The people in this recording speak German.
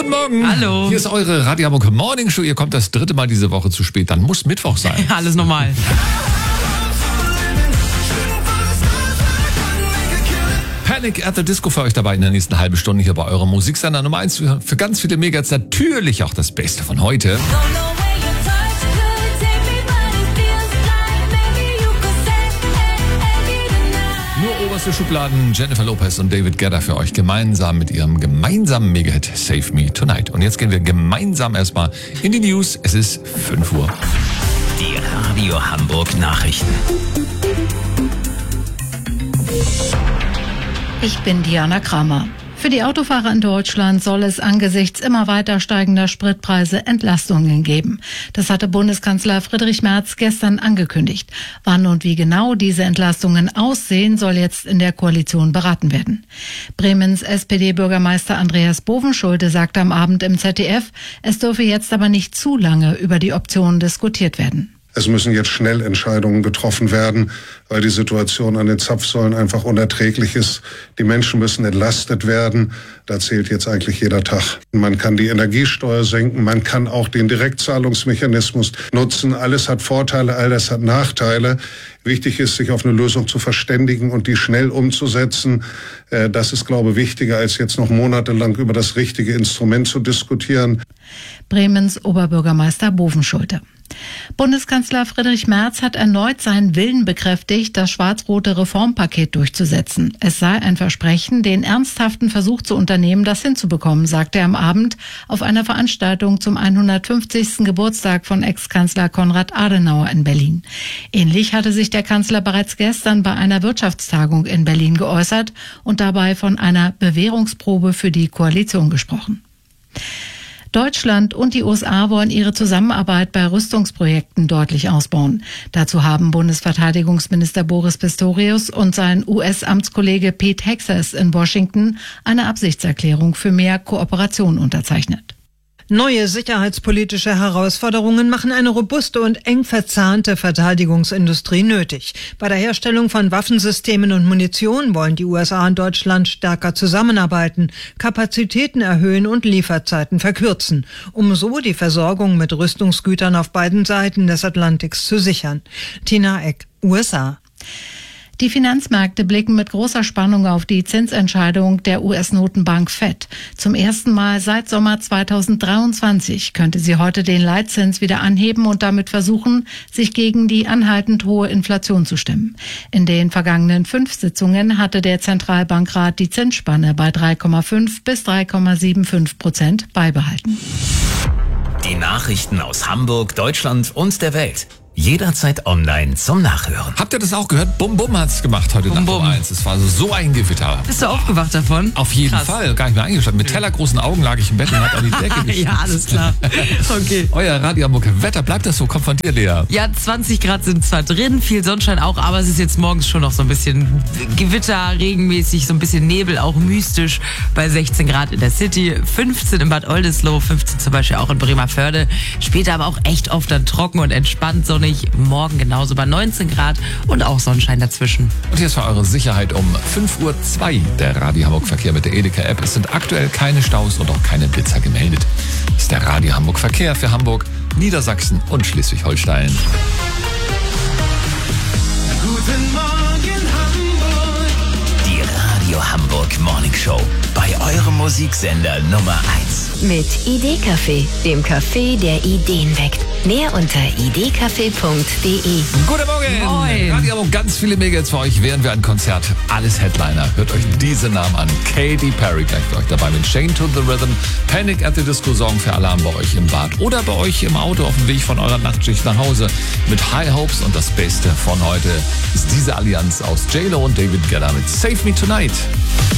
Guten Morgen. Hallo. Hier ist eure Radio Hamburg Morning Show. Ihr kommt das 3. Mal diese Woche zu spät. Dann muss Mittwoch sein. Ja, alles normal. Panic at the Disco für euch dabei in der nächsten halben Stunde hier bei eurem Musiksender Nummer 1 für ganz viele Megats. Natürlich auch das Beste von heute. Nur oberste Schubladen, Jennifer Lopez und David Guetta für euch gemeinsam mit ihrem gemeinsamen Megahit Save Me Tonight. Und jetzt gehen wir gemeinsam erstmal in die News. Es ist 5 Uhr. Die Radio Hamburg Nachrichten. Ich bin Diana Kramer. Für die Autofahrer in Deutschland soll es angesichts immer weiter steigender Spritpreise Entlastungen geben. Das hatte Bundeskanzler Friedrich Merz gestern angekündigt. Wann und wie genau diese Entlastungen aussehen, soll jetzt in der Koalition beraten werden. Bremens SPD-Bürgermeister Andreas Bovenschulte sagte am Abend im ZDF, es dürfe jetzt aber nicht zu lange über die Optionen diskutiert werden. Es müssen jetzt schnell Entscheidungen getroffen werden, weil die Situation an den Zapfsäulen einfach unerträglich ist. Die Menschen müssen entlastet werden. Da zählt jetzt eigentlich jeder Tag. Man kann die Energiesteuer senken, man kann auch den Direktzahlungsmechanismus nutzen. Alles hat Vorteile, alles hat Nachteile. Wichtig ist, sich auf eine Lösung zu verständigen und die schnell umzusetzen. Das ist, glaube ich, wichtiger, als jetzt noch monatelang über das richtige Instrument zu diskutieren. Bremens Oberbürgermeister Bovenschulte. Bundeskanzler Friedrich Merz hat erneut seinen Willen bekräftigt, das schwarz-rote Reformpaket durchzusetzen. Es sei ein Versprechen, den ernsthaften Versuch zu unternehmen, das hinzubekommen, sagte er am Abend auf einer Veranstaltung zum 150. Geburtstag von Ex-Kanzler Konrad Adenauer in Berlin. Ähnlich hatte sich der Kanzler bereits gestern bei einer Wirtschaftstagung in Berlin geäußert und dabei von einer Bewährungsprobe für die Koalition gesprochen. Deutschland und die USA wollen ihre Zusammenarbeit bei Rüstungsprojekten deutlich ausbauen. Dazu haben Bundesverteidigungsminister Boris Pistorius und sein US-Amtskollege Pete Hegseth in Washington eine Absichtserklärung für mehr Kooperation unterzeichnet. Neue sicherheitspolitische Herausforderungen machen eine robuste und eng verzahnte Verteidigungsindustrie nötig. Bei der Herstellung von Waffensystemen und Munition wollen die USA und Deutschland stärker zusammenarbeiten, Kapazitäten erhöhen und Lieferzeiten verkürzen, um so die Versorgung mit Rüstungsgütern auf beiden Seiten des Atlantiks zu sichern. Tina Eck, USA. Die Finanzmärkte blicken mit großer Spannung auf die Zinsentscheidung der US-Notenbank Fed. Zum ersten Mal seit Sommer 2023 könnte sie heute den Leitzins wieder anheben und damit versuchen, sich gegen die anhaltend hohe Inflation zu stemmen. In den vergangenen 5 Sitzungen hatte der Zentralbankrat die Zinsspanne bei 3,5 bis 3,75% beibehalten. Die Nachrichten aus Hamburg, Deutschland und der Welt. Jederzeit online zum Nachhören. Habt ihr das auch gehört? Bum Bum hat's gemacht heute Nacht um 1. Es war so ein Gewitter. Bist du aufgewacht davon? Auf jeden Fall. Gar nicht mehr eingeschlafen. Mit tellergroßen Augen lag ich im Bett und hab an die Decke geschaut. Ja, alles klar. Okay. Euer Radio Hamburg Wetter, bleibt das so? Kommt von dir, Lea. Ja, 20 Grad sind zwar drin, viel Sonnenschein auch, aber es ist jetzt morgens schon noch so ein bisschen Gewitter, regenmäßig, so ein bisschen Nebel, auch mystisch bei 16 Grad in der City, 15 in Bad Oldesloe, 15 zum Beispiel auch in Bremervörde. Später aber auch echt oft dann trocken und entspannt, sonnig. Morgen genauso bei 19 Grad und auch Sonnenschein dazwischen. Und hier ist für eure Sicherheit um 5:02 Uhr der Radio Hamburg Verkehr mit der Edeka-App. Es sind aktuell keine Staus und auch keine Blitzer gemeldet. Das ist der Radio Hamburg Verkehr für Hamburg, Niedersachsen und Schleswig-Holstein. Guten Morgen Hamburg. Die Radio Hamburg Morning Show. Bei eurem Musiksender Nummer 1. Mit Idee-Café, dem Café, der Ideen weckt. Mehr unter idcafé.de. Guten Morgen! Moin. Radio Hamburg, ganz viele Megahits für euch, während wir ein Konzert. Alles Headliner. Hört euch diese Namen an. Katy Perry gleich für euch dabei mit Chained to the Rhythm. Panic at the Disco sorgen für Alarm bei euch im Bad oder bei euch im Auto auf dem Weg von eurer Nachtschicht nach Hause. Mit High Hopes und das Beste von heute ist diese Allianz aus J-Lo und David Guetta mit Save Me Tonight.